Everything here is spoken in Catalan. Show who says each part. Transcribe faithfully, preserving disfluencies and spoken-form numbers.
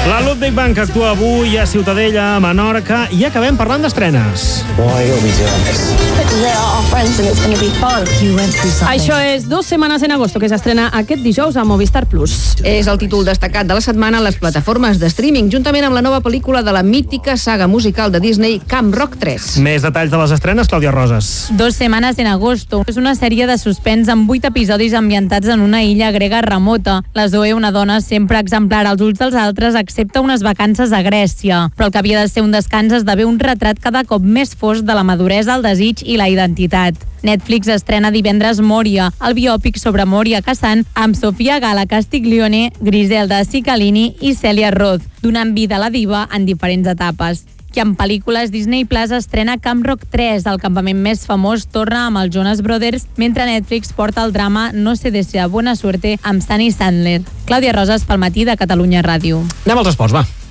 Speaker 1: La Ludwig Bank actua avui a Ciutadella, a Menorca, i acabem parlant d'estrenes.
Speaker 2: Això és Dos setmanes en agosto, que s'estrena aquest dijous a Movistar Plus.
Speaker 3: És el títol destacat de la setmana a les plataformes de streaming, juntament amb la nova pel·lícula de la mítica saga musical de Disney, Camp Rock tres.
Speaker 1: Més detalls de les estrenes, Clàudia Roses.
Speaker 2: Dos setmanes en agosto. És una sèrie de suspens amb vuit episodis ambientats en una illa grega remota. La Zoe, una dona sempre exemplar als ulls dels altres, accepta unes vacances a Grècia. Però el que havia de ser un descans esdevé un retrat cada cop més fosc de la maduresa, el desig i la identitat. Netflix estrena divendres Moria, el biòpic sobre Moria Kazan, amb Sofia Gala Castiglione, Griselda Cicalini i Cèlia Roth, donant vida a la diva en diferents etapes. Que en pel·lícules, Disney Plus estrena Camp Rock tres, el campament més famós torna amb els Jonas Brothers, mentre Netflix porta el drama No se desea buena suerte amb Sunny Sandler. Clàudia Roses pel Matí de Catalunya Ràdio.
Speaker 1: Anem als esports, va.